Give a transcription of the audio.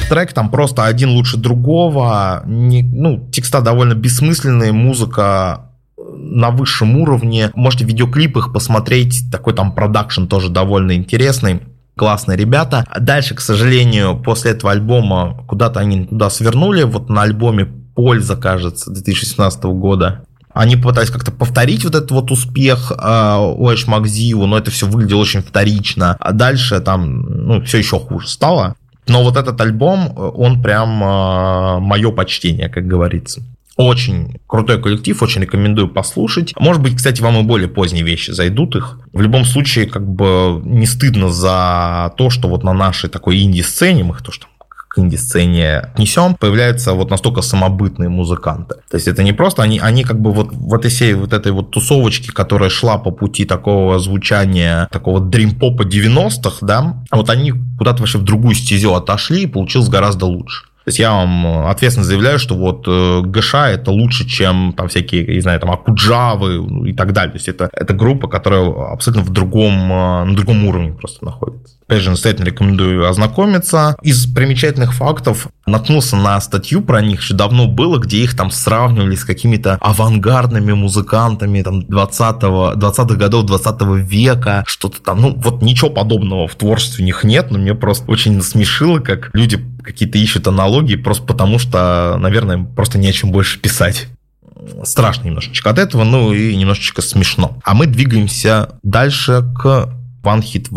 трек там просто один лучше другого, текста довольно бессмысленные, музыка на высшем уровне. Можете видеоклип их посмотреть, такой там продакшн тоже довольно интересный. Классные ребята. Дальше, к сожалению, после этого альбома куда-то они туда свернули. Вот на альбоме «Польза», кажется, 2017 года. Они попытались как-то повторить вот этот вот успех Уэш Макзиу, но это все выглядело очень вторично. А дальше там все еще хуже стало. Но вот этот альбом, он прям мое почтение, как говорится. Очень крутой коллектив, очень рекомендую послушать. Может быть, кстати, вам и более поздние вещи зайдут их. В любом случае, как бы не стыдно за то, что вот на нашей такой инди-сцене, мы их тоже там к инди-сцене отнесем, появляются вот настолько самобытные музыканты. То есть это не просто, они как бы вот в этой всей вот этой вот тусовочке, которая шла по пути такого звучания, такого дрим-попа 90-х, да, вот они куда-то вообще в другую стезю отошли и получилось гораздо лучше. То есть я вам ответственно заявляю, что вот ГШ это лучше, чем там всякие, не знаю, там Акуджавы и так далее. То есть это группа, которая абсолютно на другом уровне просто находится. Опять же, настоятельно рекомендую ознакомиться. Из примечательных фактов наткнулся на статью про них, еще давно было, где их там сравнивали с какими-то авангардными музыкантами там 20-х годов 20 века, что-то там, вот ничего подобного в творчестве у них нет, но мне просто очень насмешило, как люди какие-то ищут аналогии просто потому, что, наверное, просто не о чем больше писать. Страшно немножечко от этого, и немножечко смешно. А мы двигаемся дальше к One Hit